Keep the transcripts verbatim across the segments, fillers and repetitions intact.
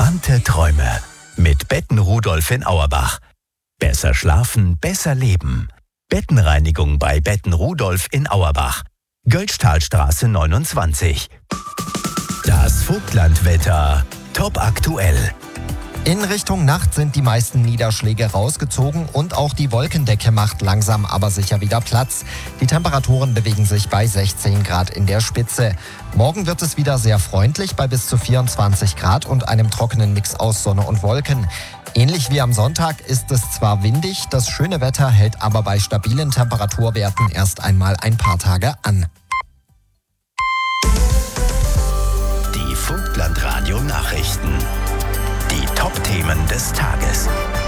Entspannte Träume mit Betten Rudolf in Auerbach. Besser schlafen, besser leben. Bettenreinigung bei Betten Rudolf in Auerbach. Göllstahlstraße neunundzwanzig. Das Vogtlandwetter top aktuell. In Richtung Nacht sind die meisten Niederschläge rausgezogen und auch die Wolkendecke macht langsam aber sicher wieder Platz. Die Temperaturen bewegen sich bei sechzehn Grad in der Spitze. Morgen wird es wieder sehr freundlich bei bis zu vierundzwanzig Grad und einem trockenen Mix aus Sonne und Wolken. Ähnlich wie am Sonntag ist es zwar windig, das schöne Wetter hält aber bei stabilen Temperaturwerten erst einmal ein paar Tage an. Die Vogtlandradio-Nachrichten. Die Top-Themen des Tages.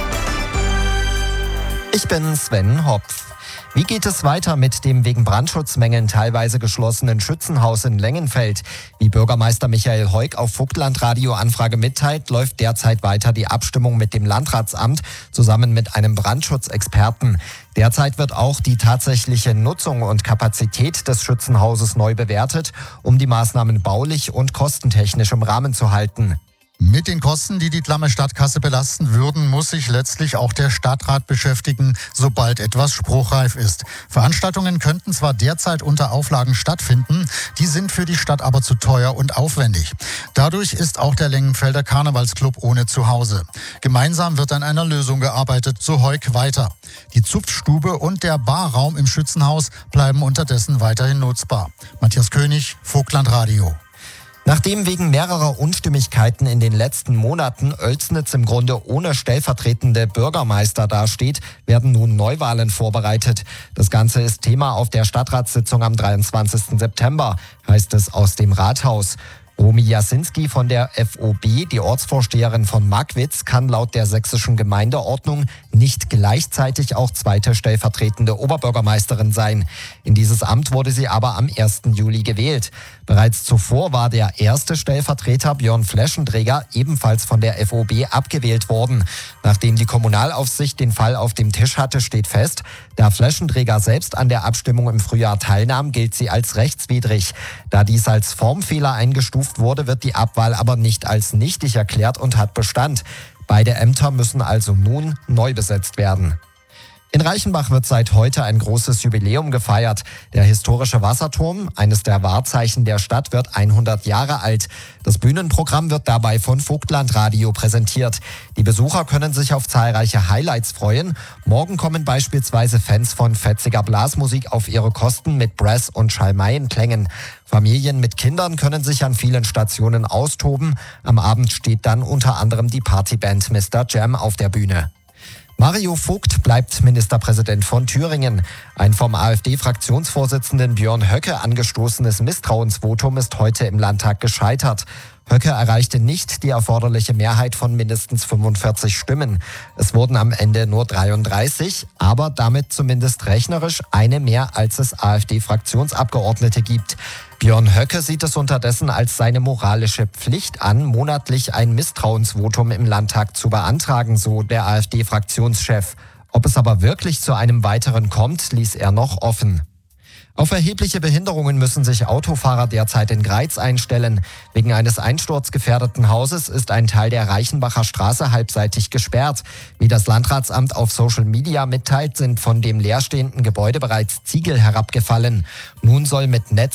Ich bin Sven Hopf. Wie geht es weiter mit dem wegen Brandschutzmängeln teilweise geschlossenen Schützenhaus in Lengenfeld? Wie Bürgermeister Michael Heuk auf Vogtlandradio-Anfrage mitteilt, läuft derzeit weiter die Abstimmung mit dem Landratsamt zusammen mit einem Brandschutzexperten. Derzeit wird auch die tatsächliche Nutzung und Kapazität des Schützenhauses neu bewertet, um die Maßnahmen baulich und kostentechnisch im Rahmen zu halten. Mit den Kosten, die die Tlammer Stadtkasse belasten würden, muss sich letztlich auch der Stadtrat beschäftigen, sobald etwas spruchreif ist. Veranstaltungen könnten zwar derzeit unter Auflagen stattfinden, die sind für die Stadt aber zu teuer und aufwendig. Dadurch ist auch der Lengenfelder Karnevalsclub ohne Zuhause. Gemeinsam wird an einer Lösung gearbeitet, so Heuk weiter. Die Zupfstube und der Barraum im Schützenhaus bleiben unterdessen weiterhin nutzbar. Matthias König, Vogtlandradio. Nachdem wegen mehrerer Unstimmigkeiten in den letzten Monaten Oelsnitz im Grunde ohne stellvertretende Bürgermeister dasteht, werden nun Neuwahlen vorbereitet. Das Ganze ist Thema auf der Stadtratssitzung am dreiundzwanzigsten September, heißt es aus dem Rathaus. Romy Jasinski von der V O B, die Ortsvorsteherin von Magwitz, kann laut der sächsischen Gemeindeordnung nicht gleichzeitig auch zweite stellvertretende Oberbürgermeisterin sein. In dieses Amt wurde sie aber am ersten Juli gewählt. Bereits zuvor war der erste Stellvertreter Björn Fleschenträger ebenfalls von der V O B abgewählt worden. Nachdem die Kommunalaufsicht den Fall auf dem Tisch hatte, steht fest, da Fleschenträger selbst an der Abstimmung im Frühjahr teilnahm, gilt sie als rechtswidrig. Da dies als Formfehler eingestuft wurde, wird die Abwahl aber nicht als nichtig erklärt und hat Bestand. Beide Ämter müssen also nun neu besetzt werden. In Reichenbach wird seit heute ein großes Jubiläum gefeiert. Der historische Wasserturm, eines der Wahrzeichen der Stadt, wird hundert Jahre alt. Das Bühnenprogramm wird dabei von Vogtlandradio präsentiert. Die Besucher können sich auf zahlreiche Highlights freuen. Morgen kommen beispielsweise Fans von fetziger Blasmusik auf ihre Kosten mit Brass- und Schalmeienklängen. Familien mit Kindern können sich an vielen Stationen austoben. Am Abend steht dann unter anderem die Partyband Mister Jam auf der Bühne. Mario Vogt bleibt Ministerpräsident von Thüringen. Ein vom AfD-Fraktionsvorsitzenden Björn Höcke angestoßenes Misstrauensvotum ist heute im Landtag gescheitert. Höcke erreichte nicht die erforderliche Mehrheit von mindestens fünfundvierzig Stimmen. Es wurden am Ende nur dreiunddreißig, aber damit zumindest rechnerisch eine mehr, als es AfD-Fraktionsabgeordnete gibt. Björn Höcke sieht es unterdessen als seine moralische Pflicht an, monatlich ein Misstrauensvotum im Landtag zu beantragen, so der AfD-Fraktionschef. Ob es aber wirklich zu einem weiteren kommt, ließ er noch offen. Auf erhebliche Behinderungen müssen sich Autofahrer derzeit in Greiz einstellen. Wegen eines einsturzgefährdeten Hauses ist ein Teil der Reichenbacher Straße halbseitig gesperrt. Wie das Landratsamt auf Social Media mitteilt, sind von dem leerstehenden Gebäude bereits Ziegel herabgefallen. Nun soll mit Netz